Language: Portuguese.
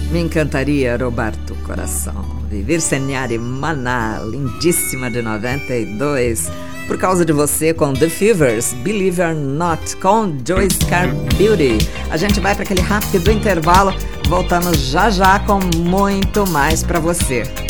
Me encantaria roubar tu coração. Viver Senyari Maná, lindíssima de 92. Por causa de você com The Fevers, Believe or Not, com Joyce Carr Beauty. A gente vai para aquele rápido intervalo. Voltamos já já com muito mais para você.